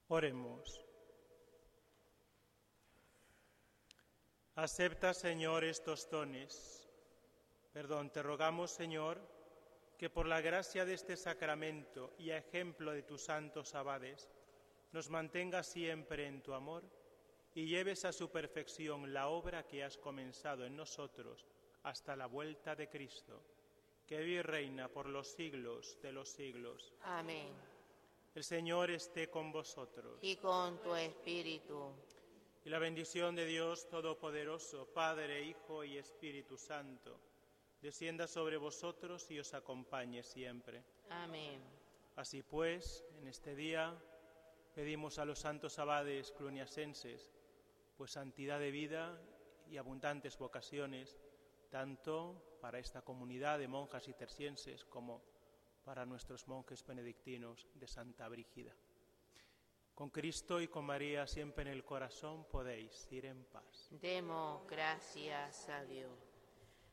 Oremos. Acepta, Señor, estos dones. Te rogamos, Señor, que por la gracia de este sacramento y a ejemplo de tus santos abades, nos mantengas siempre en tu amor y lleves a su perfección la obra que has comenzado en nosotros hasta la vuelta de Cristo, que vive y reina por los siglos de los siglos. Amén. El Señor esté con vosotros. Y con tu espíritu. Y la bendición de Dios Todopoderoso, Padre, Hijo y Espíritu Santo, descienda sobre vosotros y os acompañe siempre. Amén. Así pues, en este día pedimos a los santos abades cluniacenses, pues santidad de vida y abundantes vocaciones, tanto para esta comunidad de monjas y tercienses como para nuestros monjes benedictinos de Santa Brígida. Con Cristo y con María siempre en el corazón podéis ir en paz. Demos gracias a Dios.